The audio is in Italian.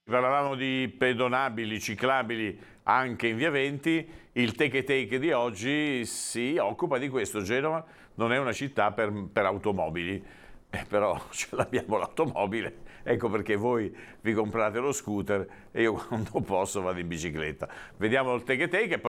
Parlavamo di pedonabili, ciclabili anche in via Venti. Il Take e Take di oggi si occupa di questo. Genova non è una città per automobili, però ce l'abbiamo l'automobile. Ecco perché voi vi comprate lo scooter e io quando posso vado in bicicletta. Vediamo il Take e Take.